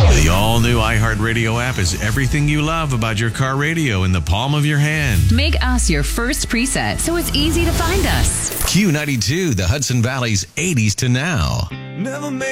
The all-new iHeartRadio app is everything you love about your car radio in the palm of your hand. Make us your first preset so it's easy to find us. Q92, the Hudson Valley's 80s to now. Never made